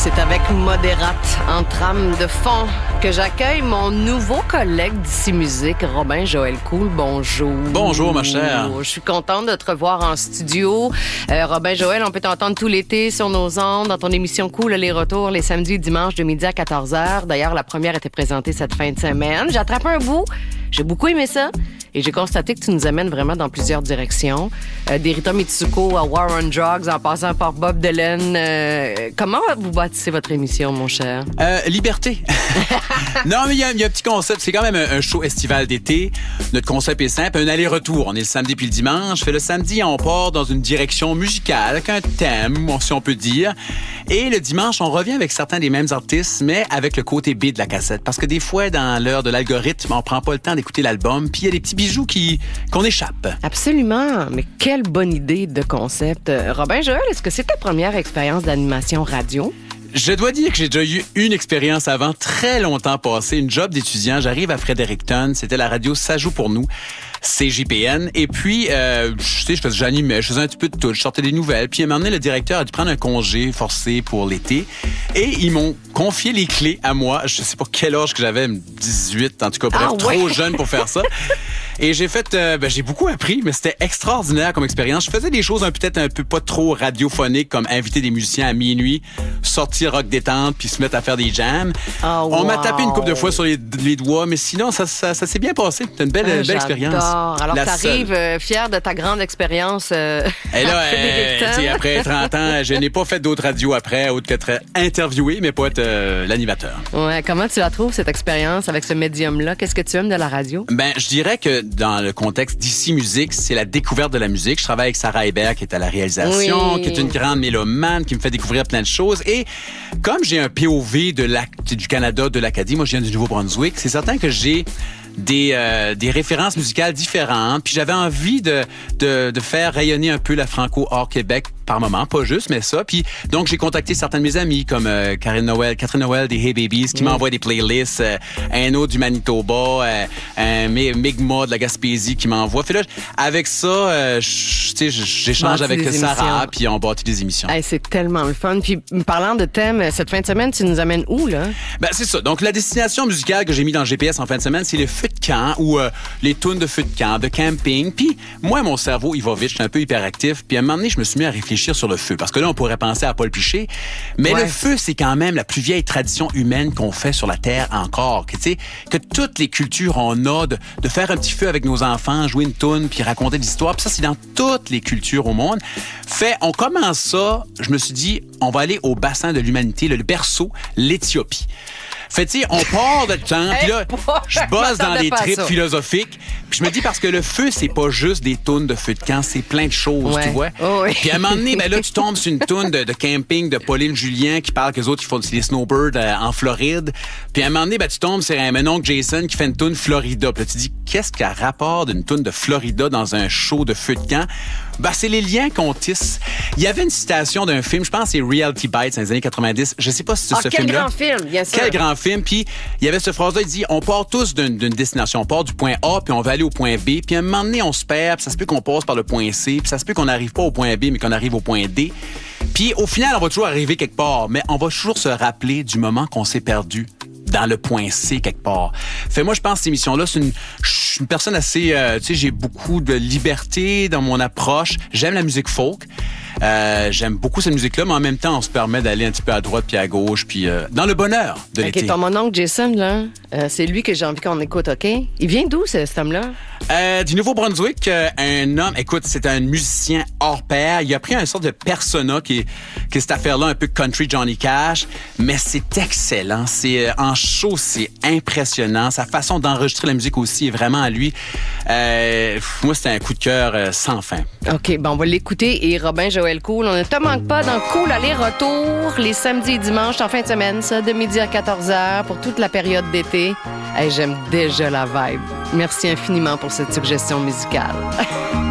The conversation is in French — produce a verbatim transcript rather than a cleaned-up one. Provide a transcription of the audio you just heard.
C'est avec Modérate en trame de fond que j'accueille mon nouveau collègue d'ici Musique, Robin Joël Cool. Bonjour. Bonjour, ma chère. Je suis contente de te revoir en studio. Euh, Robin Joël, on peut t'entendre tout l'été sur nos ondes, dans ton émission Cool, les retours, les samedis et dimanches de midi à quatorze heures. D'ailleurs, la première était présentée cette fin de semaine. J'attrape un bout. J'ai beaucoup aimé ça. Et j'ai constaté que tu nous amènes vraiment dans plusieurs directions. Euh, D'Erita Mitsuko à War on Drugs, en passant par Bob Dylan. Euh, comment vous bâtissez votre émission, mon cher? Euh, liberté. Non, mais il y, y a un petit concept. C'est quand même un, un show estival d'été. Notre concept est simple, un aller-retour. On est le samedi puis le dimanche. Fait le samedi, on part dans une direction musicale, avec un thème, si on peut dire. Et le dimanche, on revient avec certains des mêmes artistes, mais avec le côté B de la cassette. Parce que des fois, dans l'heure de l'algorithme, on prend pas le temps d'écouter l'album, puis il y a des petits bijoux qui, qu'on échappe. Absolument. Mais quelle bonne idée de concept. Euh, Robin Joël, est-ce que c'est ta première expérience d'animation radio? Je dois dire que j'ai déjà eu une expérience avant, très longtemps passée, une job d'étudiant. J'arrive à Fredericton, c'était la radio Ça joue pour nous, C J P N. Et puis, euh, je sais, je faisais, j'animais, je faisais un petit peu de tout, je sortais des nouvelles. Puis à un moment donné, le directeur a dû prendre un congé forcé pour l'été. Et ils m'ont confié les clés à moi. Je sais pas quel âge que j'avais, dix-huit, en tout cas, bref, ah, ouais. trop jeune pour faire ça. Et j'ai fait, euh, ben, j'ai beaucoup appris, mais c'était extraordinaire comme expérience. Je faisais des choses un, peut-être un peu pas trop radiophoniques, comme inviter des musiciens à minuit, sortir rock détente, puis se mettre à faire des jams. Oh, On wow. m'a tapé une couple de fois sur les, les doigts, mais sinon, ça, ça, ça s'est bien passé. C'était une belle, Ah, belle expérience. Alors, La t'arrives seule. euh, fier de ta grande expérience. Euh, Et là, à euh, Fredericton. t'sais, après trente ans, je n'ai pas fait d'autres radios après, autre qu'être interviewé, mais pas être euh, l'animateur. Ouais, comment tu la trouves, cette expérience avec ce médium-là? Qu'est-ce que tu aimes de la radio? Ben, je dirais que dans le contexte d'ici Musique, c'est la découverte de la musique. Je travaille avec Sarah Hébert, qui est à la réalisation, Oui. qui est une grande mélomane, qui me fait découvrir plein de choses. Et comme j'ai un P O V de la, du Canada, de l'Acadie, moi je viens du Nouveau-Brunswick, c'est certain que j'ai des, euh, des références musicales différentes. Puis j'avais envie de, de, de faire rayonner un peu la franco hors Québec par moment, pas juste, mais ça. Puis donc j'ai contacté certains de mes amis comme euh, Karine Noël, Catherine Noël des Hey Babies qui mm. m'envoie des playlists, euh, un autre du Manitoba, euh, un Migma de la Gaspésie qui m'envoie. Fait là, avec ça, euh, j'échange avec Sarah, puis on bâtit des émissions. Hey, c'est tellement le fun. Puis parlant de thème, cette fin de semaine, tu nous amènes où, là? Ben c'est ça. Donc la destination musicale que j'ai mis dans le G P S en fin de semaine, c'est le feu de camp ou euh, les tunes de feu de camp, de camping. Puis moi, mon cerveau, il va vite, je suis un peu hyperactif. Puis à un moment donné, je me suis mis à réfléchir sur le feu. Parce que là, on pourrait penser à Paul Piché. Mais ouais. Le feu, c'est quand même la plus vieille tradition humaine qu'on fait sur la Terre encore. Que, tu sais, que toutes les cultures, on a de, de faire un petit feu avec nos enfants, jouer une toune, puis raconter des histoires. Puis ça, c'est dans toutes les cultures au monde. Fait, on commence ça, je me suis dit, on va aller au bassin de l'humanité, le berceau, l'Éthiopie. Fait, tu sais, on part de temps, puis là, je bosse dans des trips philosophiques, puis je me dis, parce que le feu, c'est pas juste des tounes de feu de camp, c'est plein de choses, ouais. tu vois. Oh, oui. Puis à un moment donné, ben là, tu tombes sur une toune de, de camping de Pauline Julien qui parle qu'eux autres, ils font des snowbirds euh, en Floride. Puis à un moment donné, ben tu tombes sur un mon oncle Jason qui fait une toune Florida. Puis là, tu dis, qu'est-ce qu'il y a rapport d'une toune de Florida dans un show de feu de camp? Ben, c'est les liens qu'on tisse. Il y avait une citation d'un film, je pense que c'est Reality Bites dans les années quatre-vingt-dix. Je sais pas si c'est ah, ce quel film-là. Grand film, bien sûr. Quel grand film. Puis il y avait cette phrase-là, il dit, on part tous d'une, d'une destination. On part du point A, puis on va aller au point B. Puis à un moment donné, on se perd, puis ça se peut qu'on passe par le point C, puis ça se peut qu'on n'arrive pas au point B, mais qu'on arrive au point D. Puis au final, on va toujours arriver quelque part, mais on va toujours se rappeler du moment qu'on s'est perdu dans le point C quelque part. Fait moi, je pense que cette émission-là, c'est une, je suis une personne assez, euh, tu sais, j'ai beaucoup de liberté dans mon approche. J'aime la musique folk. Euh, j'aime beaucoup cette musique-là, mais en même temps, on se permet d'aller un petit peu à droite puis à gauche, puis euh, dans le bonheur de okay, l'été. Ton mon oncle Jason, là, euh, c'est lui que j'ai envie qu'on écoute, OK? Il vient d'où, ce, cet homme-là? Euh, du Nouveau-Brunswick, euh, un homme, écoute, c'est un musicien hors pair. Il a pris un sorte de persona qui est, qui est cette affaire-là, un peu country Johnny Cash, mais c'est excellent. C'est euh, en show, c'est impressionnant. Sa façon d'enregistrer la musique aussi est vraiment à lui. Euh, moi, c'était un coup de cœur euh, sans fin. OK, bon, on va l'écouter. Et Robin Joël Cool, on ne te manque pas dans Cool aller-retour les samedis et dimanches en fin de semaine, ça, de midi à quatorze heures pour toute la période d'été. Hey, j'aime déjà la vibe. Merci infiniment pour cette suggestion musicale.